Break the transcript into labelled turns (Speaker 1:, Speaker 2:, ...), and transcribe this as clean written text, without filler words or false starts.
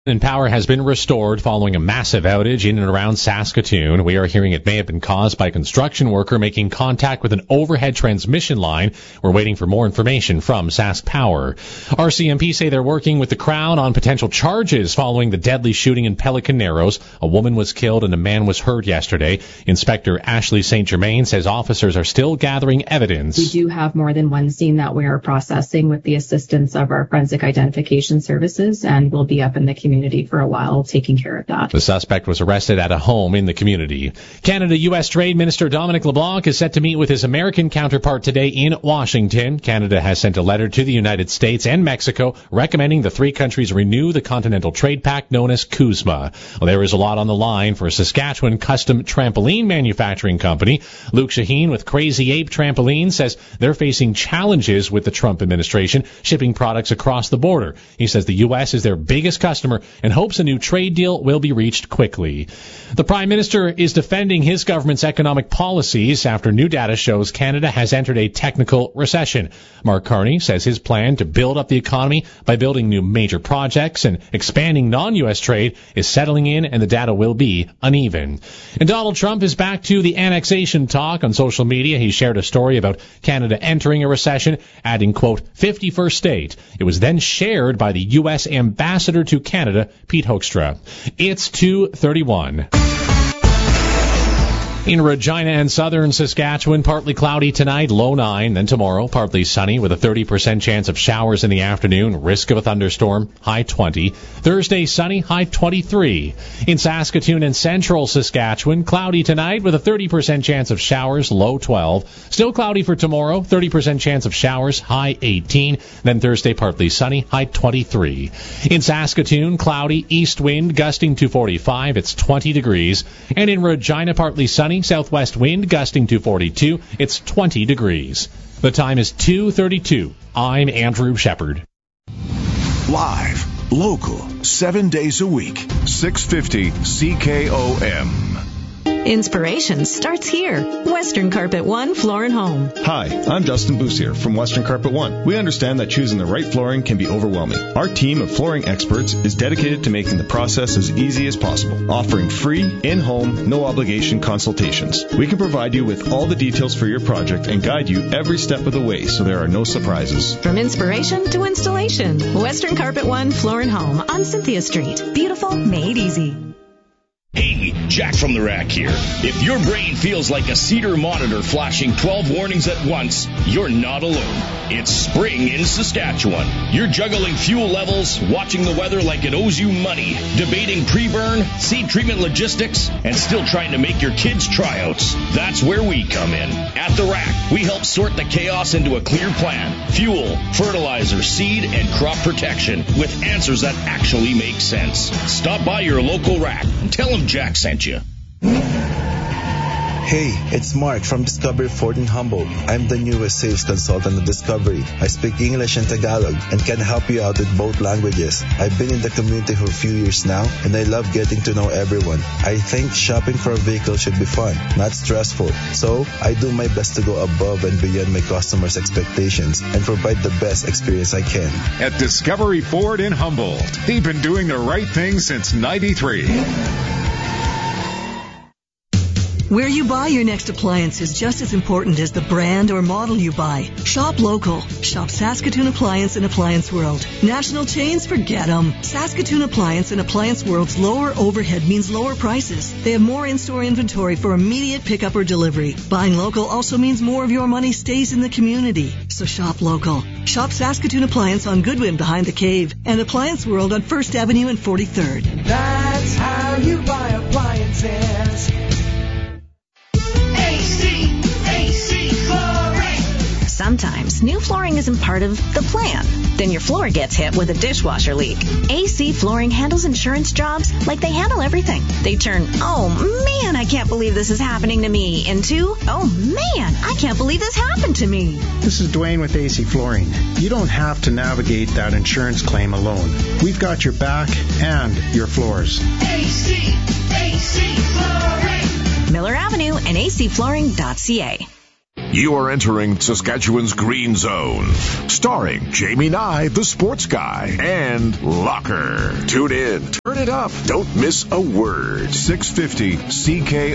Speaker 1: And power has been restored following a massive outage in and around Saskatoon. We are hearing it may have been caused by a construction worker making contact with an overhead transmission line. We're waiting for more information from Sask Power. RCMP say they're working with the Crown on potential charges following the deadly shooting in Pelican Narrows. A woman was killed and a man was hurt yesterday. Inspector Ashley St. Germain says officers are still gathering evidence.
Speaker 2: We do have more than one scene that we are processing with the assistance of our forensic identification services, and we'll be up in the community for a while taking care of that.
Speaker 1: The suspect was arrested at a home in the community. Canada-U.S. Trade Minister Dominic LeBlanc is set to meet with his American counterpart today in Washington. Canada has sent a letter to the United States and Mexico recommending the three countries renew the Continental Trade Pact known as CUSMA. Well, there is a lot on the line for a Saskatchewan custom trampoline manufacturing company. Luke Shaheen with Crazy Ape Trampoline says they're facing challenges with the Trump administration shipping products across the border. He says the U.S. is their biggest customer and hopes a new trade deal will be reached quickly. The Prime Minister is defending his government's economic policies after new data shows Canada has entered a technical recession. Mark Carney says his plan to build up the economy by building new major projects and expanding non-U.S. trade is settling in and the data will be uneven. And Donald Trump is back to the annexation talk on social media. He shared a story about Canada entering a recession, adding, quote, 51st state. It was then shared by the U.S. ambassador to Canada, Pete Hoekstra. It's 2:31. In Regina and southern Saskatchewan, partly cloudy tonight, low 9. Then tomorrow, partly sunny with a 30% chance of showers in the afternoon, risk of a thunderstorm, high 20. Thursday, sunny, high 23. In Saskatoon and central Saskatchewan, cloudy tonight with a 30% chance of showers, low 12. Still cloudy for tomorrow, 30% chance of showers, high 18. Then Thursday, partly sunny, high 23. In Saskatoon, cloudy, east wind gusting to 45, it's 20 degrees. And in Regina, partly sunny, southwest wind gusting to 42. It's 20 degrees. The time is 2:32. I'm Andrew Shepard.
Speaker 3: Live, local, 7 days a week. 650 CKOM.
Speaker 4: Inspiration starts here. Western Carpet One Floor and Home.
Speaker 5: Hi, I'm Justin Boussier from Western Carpet One. We understand that choosing the right flooring can be overwhelming. Our team of flooring experts is dedicated to making the process as easy as possible, offering free, in-home, no-obligation consultations. We can provide you with all the details for your project and guide you every step of the way so there are no surprises.
Speaker 4: From inspiration to installation, Western Carpet One Floor and Home on Cynthia Street. Beautiful, made easy.
Speaker 6: Hey, Jack from the Rack here. If your brain feels like a Cedar monitor flashing 12 warnings at once, you're not alone. It's spring in Saskatchewan. You're juggling fuel levels, watching the weather like it owes you money, debating pre-burn, seed treatment logistics, and still trying to make your kids' tryouts. That's where we come in. At the Rack, we help sort the chaos into a clear plan. Fuel, fertilizer, seed, and crop protection with answers that actually make sense. Stop by your local Rack and tell them Jack sent you.
Speaker 7: Hey, it's Mark from Discovery Ford in Humboldt. I'm the newest sales consultant at Discovery. I speak English and Tagalog and can help you out with both languages. I've been in the community for a few years now, and I love getting to know everyone. I think shopping for a vehicle should be fun, not stressful. So, I do my best to go above and beyond my customers' expectations and provide the best experience I can.
Speaker 8: At Discovery Ford in Humboldt, they've been doing the right thing since '93.
Speaker 9: Where you buy your next appliance is just as important as the brand or model you buy. Shop local. Shop Saskatoon Appliance and Appliance World. National chains, forget them. Saskatoon Appliance and Appliance World's lower overhead means lower prices. They have more in-store inventory for immediate pickup or delivery. Buying local also means more of your money stays in the community. So shop local. Shop Saskatoon Appliance on Goodwin behind the Cave and Appliance World on 1st Avenue and 43rd.
Speaker 10: That's how you buy appliances. AC Flooring.
Speaker 4: Sometimes new flooring isn't part of the plan. Then your floor gets hit with a dishwasher leak. AC Flooring handles insurance jobs like they handle everything. They turn, oh man, I can't believe this is happening to me, into, oh man, I can't believe this happened to me.
Speaker 11: This is Dwayne with AC Flooring. You don't have to navigate that insurance claim alone. We've got your back and your floors.
Speaker 10: AC Flooring.
Speaker 4: Miller Avenue and acflooring.ca.
Speaker 3: You are entering Saskatchewan's Green Zone, starring Jamie Nye, the sports guy, and Locker. Tune in, turn it up, don't miss a word. 650 CK.